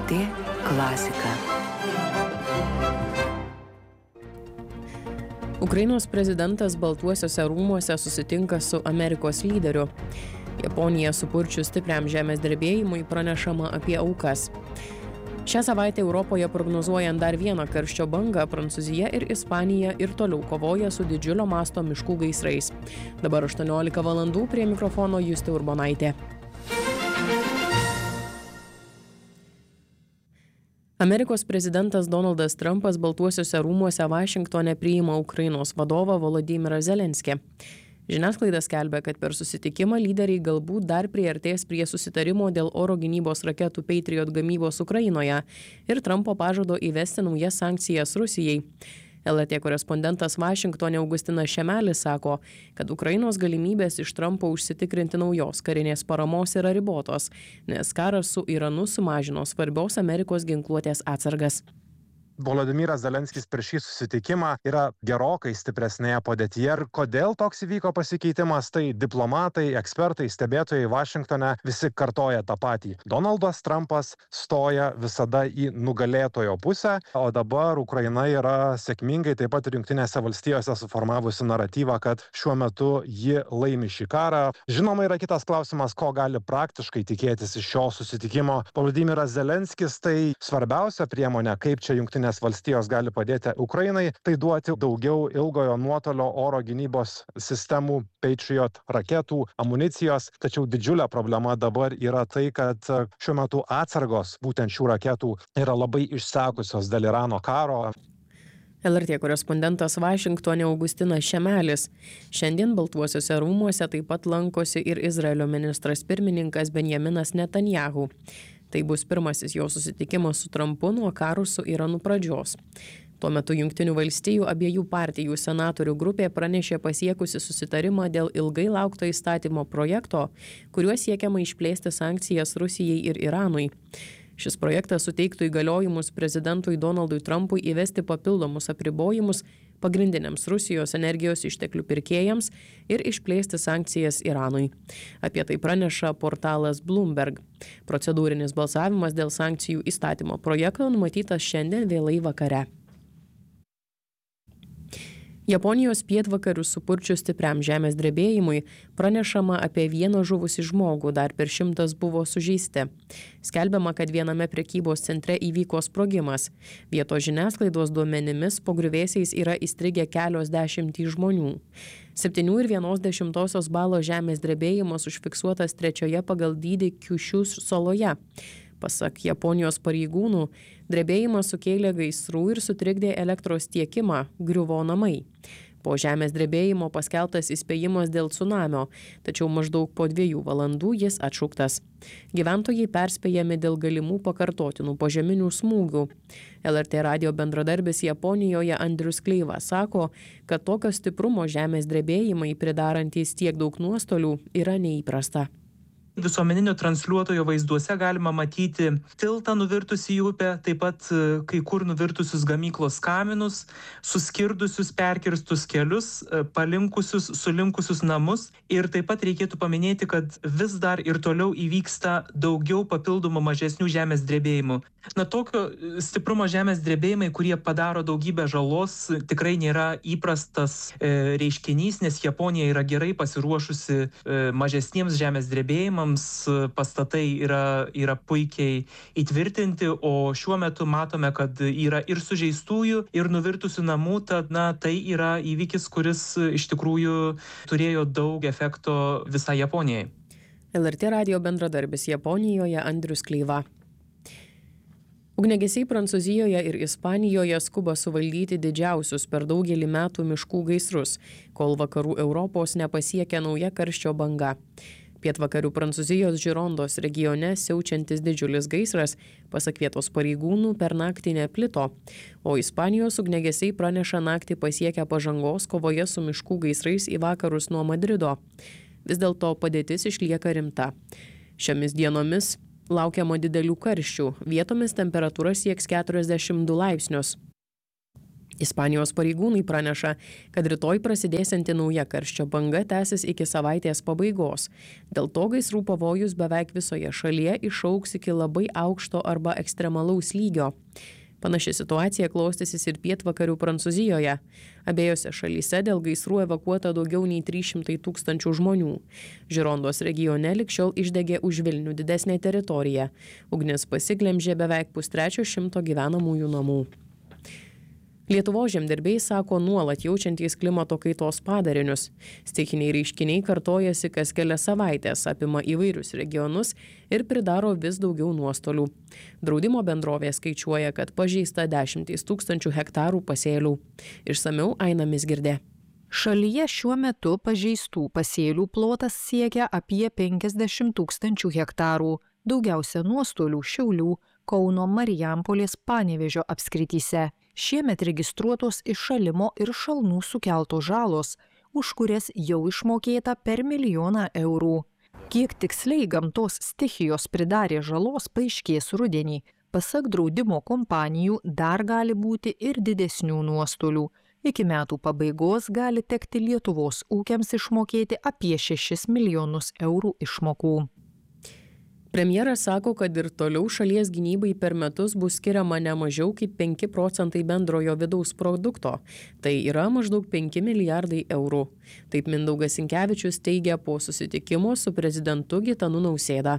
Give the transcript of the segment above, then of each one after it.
LRT klasika. Ukrainos prezidentas Baltuosiuose rūmuose susitinka su Amerikos lyderiu. Japonija supurčius stipriam žemės drebėjimui pranešama apie aukas. Šią savaitę Europoje prognozuojant dar vieną karščio bangą, Prancūzija ir Ispanija ir toliau kovoja su didžiulio masto miškų gaisrais. Dabar 18 valandų, prie mikrofono Justė Urbonaitė. Amerikos prezidentas Donaldas Trumpas Baltuosiuose rūmuose Vašingtone priima Ukrainos vadovą Volodymyrą Zelenskį. Žiniasklaida skelbia, kad per susitikimą lyderiai galbūt dar priartės prie susitarimo dėl oro gynybos raketų Patriot gamybos Ukrainoje ir Trumpo pažado įvesti naujas sankcijas Rusijai. LRT korespondentas Vašingtone Augustinas Šemelis sako, kad Ukrainos galimybės iš Trumpo užsitikrinti naujos karinės paramos yra ribotos, nes karas su Iranu sumažino svarbios Amerikos ginkluotės atsargas. Volodymyras Zelenskis per šį susitikimą yra gerokai stipresnėje padėtyje. Ir kodėl toks įvyko pasikeitimas, tai diplomatai, ekspertai, stebėtojai Vašingtone visi kartoja tą patį. Donaldas Trumpas stoja visada į nugalėtojo pusę, o dabar Ukraina yra sėkmingai taip pat ir Jungtinėse valstijose suformavusi naratyvą, kad šiuo metu ji laimi šį karą. Žinoma, yra kitas klausimas, ko gali praktiškai tikėtis iš šio susitikimo Volodymyras Zelenskis. Tai svarbiausia priemonė, kaip čia Jungtinės valstijos gali padėti Ukrainai, tai duoti daugiau ilgojo nuotolio oro gynybos sistemų, Patriot raketų, amunicijos. Tačiau didžiulė problema dabar yra tai, kad šiuo metu atsargos būtent šių raketų yra labai išsekusios dėl Irano karo. LRT korespondentas Vašingtone Augustinas Šemelis. Šiandien Baltuosiuose rūmuose taip pat lankosi ir Izraelio ministras pirmininkas Benjaminas Netanyahu. Tai bus pirmasis jo susitikimas su Trumpu nuo karo su Iranu pradžios. Tuo metu Jungtinių valstijų abiejų partijų senatorių grupė pranešė pasiekusi susitarimą dėl ilgai laukto įstatymo projekto, kuriuo siekiama išplėsti sankcijas Rusijai ir Iranui. Šis projektas suteiktų įgaliojimus prezidentui Donaldui Trumpui įvesti papildomus apribojimus pagrindiniams Rusijos energijos išteklių pirkėjams ir išplėsti sankcijas Iranui. Apie tai praneša portalas Bloomberg. Procedūrinis balsavimas dėl sankcijų įstatymo projekto numatytas šiandien vėlai vakare. Japonijos pietvakarių supurčius stipriam žemės drebėjimui pranešama apie vieną žuvusį žmogų, dar per 100 buvo sužeisti. Skelbiama, kad viename prekybos centre įvyko sprogimas. Vietos žiniasklaidos duomenimis po griuvėsiais yra įstrigę kelios dešimtys žmonių. 7,1 balo žemės drebėjimas užfiksuotas 3 pagal dydį Kyushu saloje. Pasak Japonijos pareigūnų, drebėjimas sukėlė gaisrų ir sutrikdė elektros tiekimą, griuvo namai. Po žemės drebėjimo paskelbtas įspėjimas dėl cunamio, tačiau maždaug po 2 valandų jis atšauktas. Gyventojai perspėjami dėl galimų pakartotinų požeminių smūgių. LRT radijo bendradarbis Japonijoje Andrius Kleiva sako, kad tokio stiprumo žemės drebėjimai pridarantys tiek daug nuostolių yra neįprasta. Visuomeninio transliuotojo vaizduose galima matyti tiltą nuvirtusį į upę, taip pat kai kur nuvirtusius gamyklos kaminus, suskirdusius perkirstus kelius, palinkusius, sulinkusius namus. Ir taip pat reikėtų paminėti, kad vis dar ir toliau įvyksta daugiau papildomų mažesnių žemės drebėjimų. Tokio stiprumo žemės drebėjimai, kurie padaro daugybę žalos, tikrai nėra įprastas reiškinys, nes Japonija yra gerai pasiruošusi mažesniems žemės drebėjimams. Pastatai yra puikiai įtvirtinti, o šiuo metu matome, kad yra ir sužeistųjų, ir nuvirtusių namų, tad tai yra įvykis, kuris iš tikrųjų turėjo daug efekto visai Japonijai. LRT radijo bendradarbis Japonijoje Andrius Kleiva. Ugniagesiai Prancūzijoje ir Ispanijoje skuba suvaldyti didžiausius per daugelį metų miškų gaisrus, kol vakarų Europos nepasiekia nauja karščio banga. Pietvakarių Prancūzijos Žirondos regione siaučiantis didžiulis gaisras, pasak vietos pareigūnų, per naktį neplito, o Ispanijos ugniagesiai praneša naktį pasiekę pažangos kovoje su miškų gaisrais į vakarus nuo Madrido. Vis dėlto padėtis išlieka rimta. Šiomis dienomis laukiama didelių karščių, vietomis temperatūra sieks 42 laipsnius. Ispanijos pareigūnai praneša, kad rytoj prasidėsianti nauja karščio banga tęsis iki savaitės pabaigos. Dėl to gaisrų pavojus beveik visoje šalyje išaugs iki labai aukšto arba ekstremalaus lygio. Panaši situacija klostysis ir pietvakarių Prancūzijoje. Abiejose šalyse dėl gaisrų evakuota daugiau nei 300 000 žmonių. Žirondos regione lig šiol išdegė už Vilnių didesnė teritorija. Ugnis pasiglemžė beveik 100 gyvenamųjų namų. Lietuvos žemdirbiai sako nuolat jaučiantys klimato kaitos padarinius. Stichiniai reiškiniai kartojasi kas kelias savaitės, apima įvairius regionus ir pridaro vis daugiau nuostolių. Draudimo bendrovė skaičiuoja, kad pažeista 10 000 hektarų pasėlių. Išsamiau Aina Mizgirdė. Šalyje šiuo metu pažeistų pasėlių plotas siekia apie 50 000 hektarų. Daugiausia nuostolių Šiaulių, Kauno, Marijampolės, Panevėžio apskrityse. Šiemet registruotos iššalimo ir šalnų sukeltos žalos, už kurias jau išmokėta per 1 milijoną eurų. Kiek tiksliai gamtos stichijos pridarė žalos, paaiškės rudenį. Pasak draudimo kompanijų dar gali būti ir didesnių nuostolių. Iki metų pabaigos gali tekti Lietuvos ūkiams išmokėti apie 6 milijonus eurų išmokų. Premjeras sako, kad ir toliau šalies gynybai per metus bus skiriama ne mažiau kaip 5 procentai bendrojo vidaus produkto. Tai yra maždaug 5 milijardai eurų. Taip Mindaugas Sinkevičius teigia po susitikimo su prezidentu Gitanu Nausėda.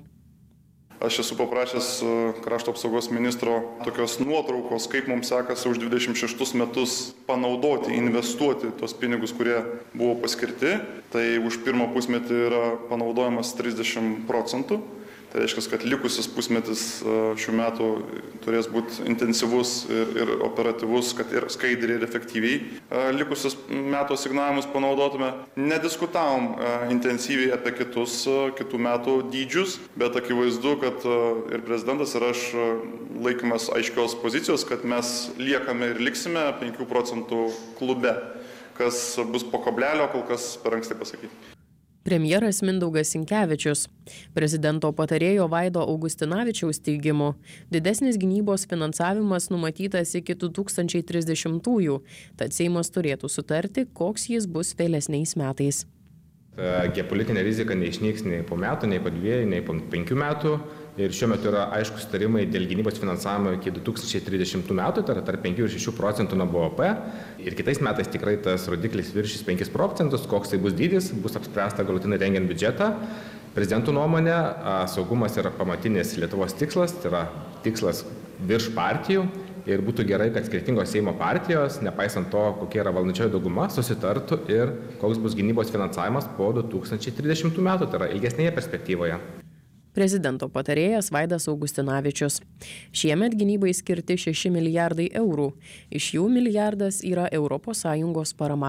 Aš esu paprašęs krašto apsaugos ministro tokios nuotraukos, kaip mums sekasi už 26 metus panaudoti, investuoti tos pinigus, kurie buvo paskirti. Tai už pirmą pusmetį yra panaudojamas 30 procentų. Tai reiškia, kad likusis pusmetis šių metų turės būti intensyvus ir operatyvus, kad ir skaidriai ir efektyviai likusius metų asignavimus panaudotume. Nediskutavom intensyviai apie kitų metų dydžius, bet akivaizdu, kad ir prezidentas ir aš laikomės aiškios pozicijos, kad mes liekame ir liksime 5 procentų klube. Kas bus po kablelio, kol kas per anksti pasakyti. Premjeras Mindaugas Sinkevičius. Prezidento patarėjo Vaido Augustinavičiaus teigimu, didesnis gynybos finansavimas numatytas iki 2030-ųjų, tad Seimas turėtų sutarti, koks jis bus vėlesniais metais. Geopolitinė rizika neišnyks nei po metų, nei po 2, nei po 5 metų. Ir šiuo metu yra aiškus sutarimai dėl gynybos finansavimo iki 2030 metų, tai yra tarp 5 ir 6 procentų nuo BVP. Ir kitais metais tikrai tas rodiklis viršys 5 procentus, koks tai bus dydis, bus apspręsta galutinai rengiant biudžetą. Prezidentų nuomonė, saugumas yra pamatinis Lietuvos tikslas, tai yra tikslas virš partijų. Ir būtų gerai, kad skirtingos Seimo partijos, nepaisant to, kokia yra valdančioji dauguma, susitartų ir koks bus gynybos finansavimas po 2030 metų, tai yra ilgesnėje perspektyvoje. Prezidento patarėjas Vaidas Augustinavičius. Šiemet gynybai skirti 6 milijardai eurų. Iš jų milijardas yra ES parama.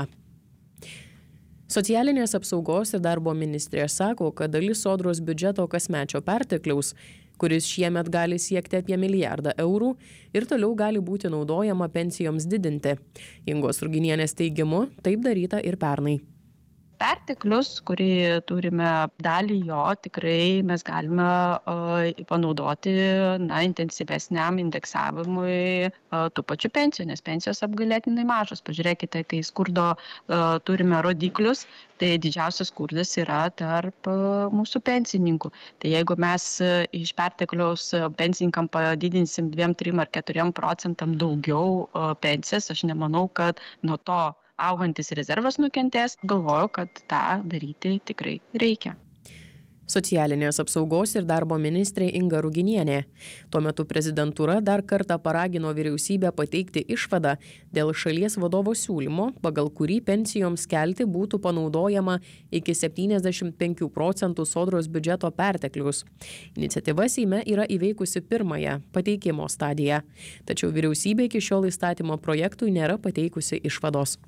Socialinės apsaugos ir darbo ministrė sako, kad dalis Sodros biudžeto kasmečio pertekliaus, kuris šiemet gali siekti apie 1 milijardą eurų, ir toliau gali būti naudojama pensijoms didinti. Ingos Ruginienės teigimu, taip daryta ir pernai. Perteklius, kurį turime, dalį jo tikrai mes galime panaudoti intensyvesniam indeksavimui tų pačių pensijų, nes pensijos apgailėtinai mažos. Pažiūrėkite, kai skurdo turime rodiklius, tai didžiausias skurdas yra tarp mūsų pensininkų. Tai jeigu mes iš pertekliaus pensininkam padidinsim 2, 3 ar 4 procentam daugiau pensijas, aš nemanau, kad nuo to augantis rezervas nukentės, galvoju, kad tą daryti tikrai reikia. Socialinės apsaugos ir darbo ministrė Inga Ruginienė. Tuo metu prezidentūra dar kartą paragino vyriausybę pateikti išvadą dėl šalies vadovo siūlymo, pagal kurį pensijoms kelti būtų panaudojama iki 75 procentų Sodros biudžeto perteklius. Iniciatyva Seime yra įveikusi pirmąją pateikimo stadiją, tačiau vyriausybė iki šiol įstatymo projektui nėra pateikusi išvados.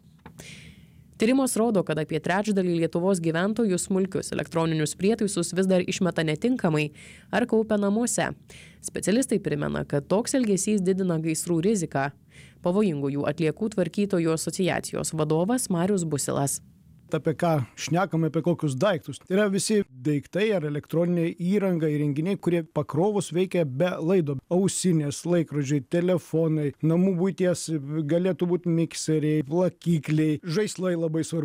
Tyrimas rodo, kad apie trečdalį Lietuvos gyventojų smulkius elektroninius prietaisus vis dar išmeta netinkamai ar kaupia namuose. Specialistai primena, kad toks elgesys didina gaisrų riziką. Pavojingųjų atliekų tvarkytojų asociacijos vadovas Marius Busilas. apie ką šnekame, apie kokius daiktus. Tai yra visi daiktai ar elektroninė įranga, įrenginiai, kurie pakrovus veikia be laido. Ausinės, laikrodžiai, telefonai, namų buities galėtų būti mikseriai, plakikliai, žaislai labai svarbu.